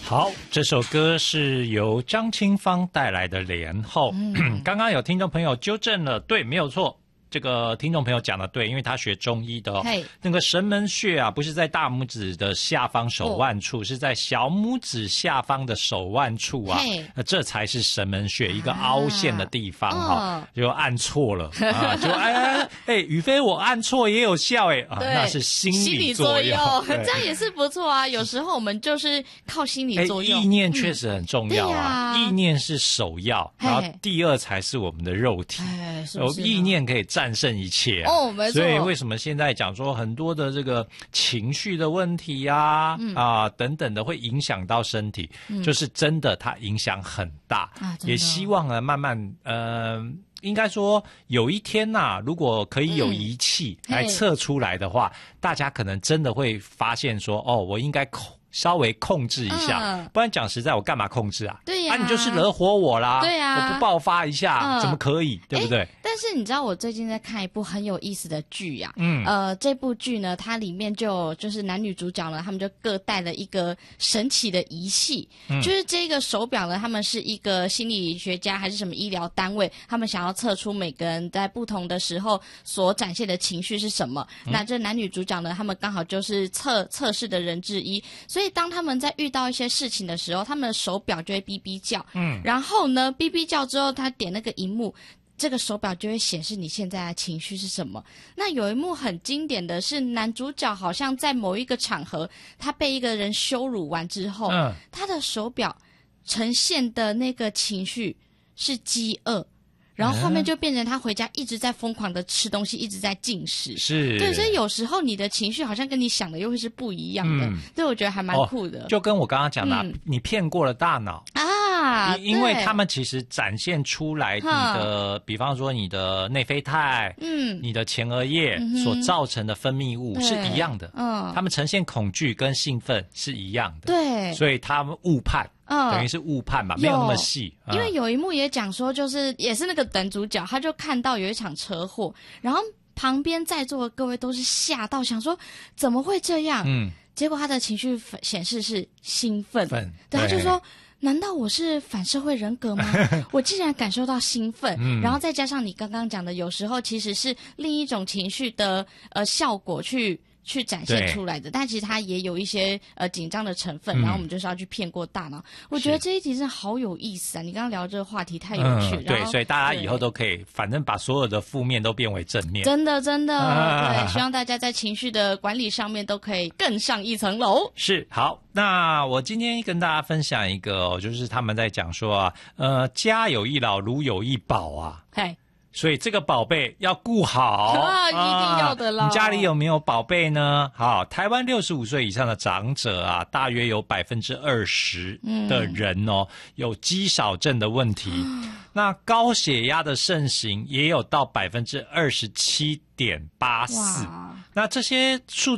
好，这首歌是由张清芳带来的《莲后》。刚刚有听众朋友纠正了，对，没有错。这个听众朋友讲的对，因为他学中医的哦。那个神门穴啊，不是在大拇指的下方手腕处，是在小拇指下方的手腕处啊。这才是神门穴，一个凹陷的地方哈。就按错了啊，就宇飞我按错也有效哎啊，那是心理作用， 这样也是不错啊。有时候我们就是靠心理作用， 意念确实很重要啊，意念是首要，然后第二才是我们的肉体。意念可以战胜一切啊！ 没错。 所以为什么现在讲说很多的这个情绪的问题啊，等等的会影响到身体，就是真的它影响很大。也希望呢，慢慢应该说有一天呐，如果可以有仪器来测出来的话，大家可能真的会发现说，我应该稍微控制一下，不然讲实在，我干嘛控制啊？ 对呀， 你就是惹火我啦， 对呀， 我不爆发一下，怎么可以？对不对？ 但是你知道，我最近在看一部很有意思的剧呀，这部剧呢，它里面就是男女主角呢，他们就各带了一个神奇的仪器，就是这个手表呢，他们是一个心理学家还是什么医疗单位，他们想要测出每个人在不同的时候所展现的情绪是什么。那这男女主角呢，他们刚好就是测试的人之一。所以当他们在遇到一些事情的时候，他们的手表就会哔哔叫，然后呢哔哔叫之后，他点那个荧幕，这个手表就会显示你现在的情绪是什么。那有一幕很经典的是，男主角好像在某一个场合，他被一个人羞辱完之后，他的手表呈现的那个情绪是饥饿。然后后面就变成他回家一直在疯狂的吃东西，一直在进食。 是， 对，所以有时候你的情绪好像跟你想的又会是不一样的，所以我觉得还蛮酷的。 就跟我刚刚讲的，你骗过了大脑啊，因为他们其实展现出来你的，比方说你的内啡肽，你的前额叶所造成的分泌物是一样的，他们呈现恐惧跟兴奋是一样的， 对， 所以他们误判。等于是误判吧，没有那么细。 因为有一幕也讲说，就是也是那个男主角，他就看到有一场车祸，然后旁边在座的各位都是吓到，想说怎么会这样？结果他的情绪显示是兴奋，对，他就说。难道我是反社会人格吗？我竟然感受到兴奋，然后再加上你刚刚讲的，有时候其实是另一种情绪的效果去展现出来的，但其实它也有一些紧张的成分，然后我们就是要去骗过大脑。我觉得这一集真的好有意思啊！你刚刚聊这个话题太有趣了， 对，所以大家以后都可以，反正把所有的负面都变为正面。 真的，对，希望大家在情绪的管理上面都可以更上一层楼。 是，好，那我今天跟大家分享一个就是他们在讲说家有一老，如有一宝啊。所以这个宝贝要顾好一定要的啦。 你家里有没有宝贝呢？好，台湾65岁以上的长者啊，大约有20%的人有肌少症的问题。那高血压的盛行也有到27.84%。那这些数